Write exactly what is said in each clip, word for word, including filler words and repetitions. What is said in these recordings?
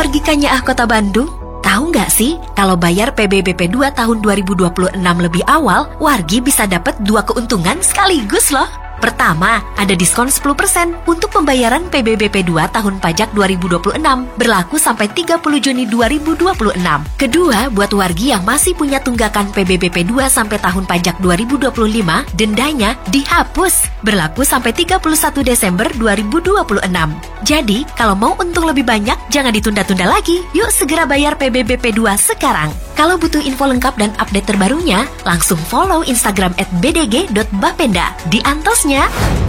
wargi Kanyaah Kota Bandung? Tahu nggak sih, kalau bayar P B B P dua tahun dua ribu dua puluh enam lebih awal, wargi bisa dapat dua keuntungan sekaligus loh. Pertama, ada diskon sepuluh persen untuk pembayaran P B B P dua tahun pajak dua ribu dua puluh enam, berlaku sampai tiga puluh Juni dua ribu dua puluh enam. Kedua, buat wargi yang masih punya tunggakan P B B P dua sampai tahun pajak dua ribu dua puluh lima, dendanya dihapus, berlaku sampai tiga puluh satu Desember dua ribu dua puluh enam. Jadi, kalau mau untung lebih banyak, jangan ditunda-tunda lagi. Yuk segera bayar P B B P dua sekarang. Kalau butuh info lengkap dan update terbarunya, langsung follow Instagram at b d g dot bapenda. Di antosnya.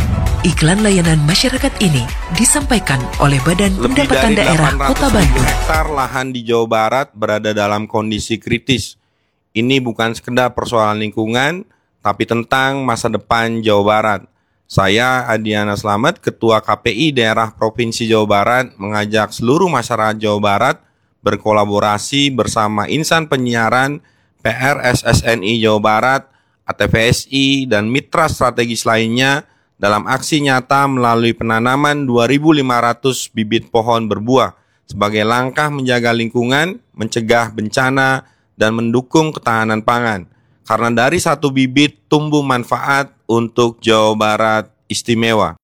Iklan layanan masyarakat ini disampaikan oleh Badan Pendapatan Daerah Kota Bandung. Hektar lahan di Jawa Barat berada dalam kondisi kritis. Ini bukan sekedar persoalan lingkungan, tapi tentang masa depan Jawa Barat. Saya Adiana Slamet, Ketua K P I Daerah Provinsi Jawa Barat, mengajak seluruh masyarakat Jawa Barat berkolaborasi bersama insan penyiaran, P R S S N I Jawa Barat, A T V S I, dan mitra strategis lainnya dalam aksi nyata melalui penanaman dua ribu lima ratus bibit pohon berbuah sebagai langkah menjaga lingkungan, mencegah bencana, dan mendukung ketahanan pangan. Karena dari satu bibit tumbuh manfaat untuk Jawa Barat istimewa.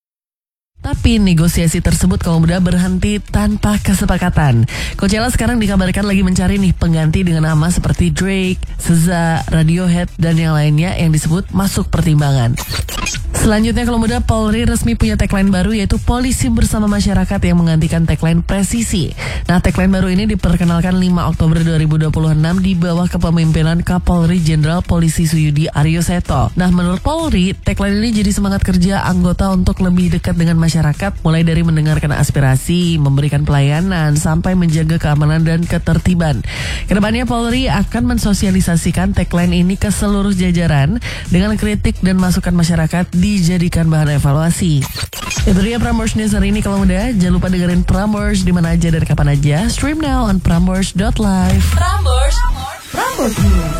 Tapi negosiasi tersebut kaum muda berhenti tanpa kesepakatan. Coachella sekarang dikabarkan lagi mencari nih pengganti dengan nama seperti Drake, S Z A, Radiohead, dan yang lainnya yang disebut masuk pertimbangan. Selanjutnya kaum muda, Polri resmi punya tagline baru yaitu Polisi Bersama Masyarakat yang menggantikan tagline Presisi. Nah, tagline baru ini diperkenalkan lima Oktober dua ribu dua puluh enam di bawah kepemimpinan Kapolri Jenderal Polisi Suyudi Aryo Seto. Nah, menurut Polri, tagline ini jadi semangat kerja anggota untuk lebih dekat dengan masyarakat, mulai dari mendengarkan aspirasi, memberikan pelayanan, sampai menjaga keamanan dan ketertiban. Kedepannya Polri akan mensosialisasikan tagline ini ke seluruh jajaran dengan kritik dan masukan masyarakat dijadikan bahan evaluasi. Itu dia Prambors News hari ini kalau muda. Jangan lupa dengerin Prambors di mana aja dan kapan aja. Stream now on prambors dot live. Prambors, Prambors News.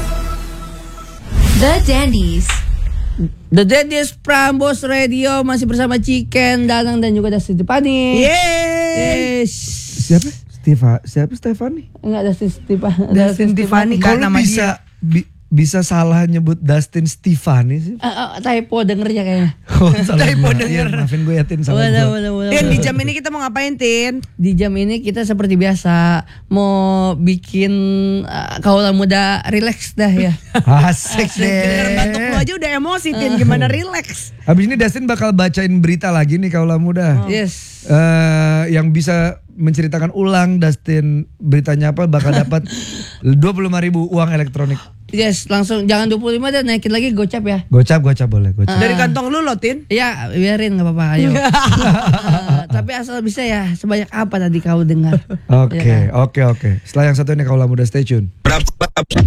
The Dandies. The Dandies Prambors Radio masih bersama Chicken, Danang, dan juga Dustin Stefani. Yes. Siapa? Steva, siapa Stefani? Enggak, Dustin Stefani. Dustin Stefani. Kalau bisa bi, bisa salah nyebut Dustin Stefani sih? Uh, uh, typo dengernya kayaknya. Oh, typo denger. Ya, maafin gue ya Tin, salah gue. Tin, di jam ini kita mau ngapain, Tin? Di jam ini kita seperti biasa mau bikin uh, kaulah muda relax dah ya. Asik deh. Batuk lu aja udah emosi, Tin. Gimana relax? Habis ini Dustin bakal bacain berita lagi nih kaulah muda. Oh. Yes. Uh, yang bisa menceritakan ulang Dustin beritanya apa bakal dapat dua puluh lima ribu uang elektronik. Yes, langsung jangan dua puluh lima dan naikin lagi gocap ya. Gocap, gocap boleh, gocap. Dari kantong lu loh, Tin. Iya, biarin enggak apa-apa, ayo. uh, tapi asal bisa ya, sebanyak apa tadi kau dengar. Oke, ya kan? oke, oke. Setelah yang satu ini kaulah muda, stay tune.